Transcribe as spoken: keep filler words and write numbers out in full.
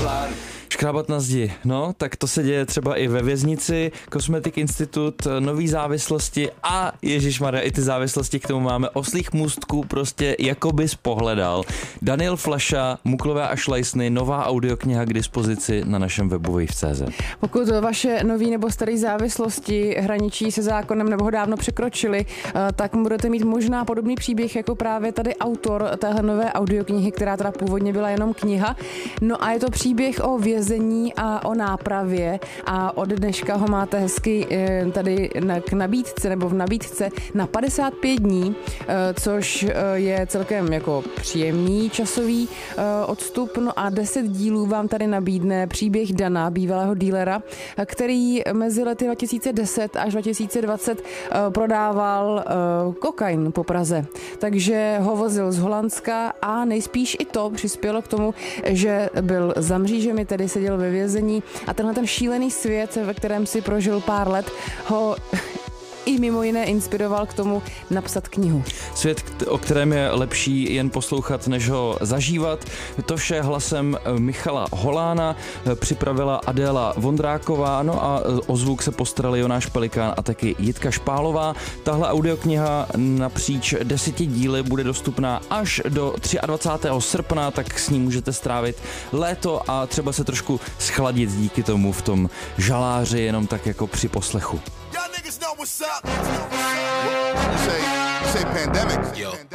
plán. Škrábat na zdi, no, tak to se děje třeba i ve věznici, Cosmetic Institute, nový závislosti a ježišmarja, i ty závislosti, k tomu máme oslých můstků, prostě jako bys pohledal. Daniel Flaša, Muklové a šlajsny, nová audiokniha k dispozici na našem webu wave tečka cé zet. Pokud vaše nový nebo starý závislosti hraničí se zákonem nebo ho dávno překročili, tak budete mít možná podobný příběh jako právě tady autor téhle nové audioknihy, která teda původně byla jenom kniha. No a je to příběh o vězení a o nápravě a od dneška ho máte hezky tady k nabídce nebo v nabídce na padesát pět dní, což je celkem jako příjemný časový odstup. No a deset dílů vám tady nabídne příběh Dana, bývalého dílera, který mezi lety dva tisíce deset až dva tisíce dvacet prodával kokain po Praze. Takže ho vozil z Holandska a nejspíš i to přispělo k tomu, že byl za mřížemi, tedy seděl ve vězení a tenhle ten šílený svět, ve kterém si prožil pár let, ho i mimo jiné inspiroval k tomu napsat knihu. Svět, o kterém je lepší jen poslouchat, než ho zažívat. To vše hlasem Michala Holána připravila Adéla Vondráková, no a o zvuk se postarali Jonáš Pelikán a taky Jitka Špálová. Tahle audiokniha napříč deseti díly bude dostupná až do dvacátého třetího srpna, tak s ní můžete strávit léto a třeba se trošku schladit díky tomu v tom žaláři, jenom tak jako při poslechu. Y'all niggas know what's up. You say, you say pandemic. Yo.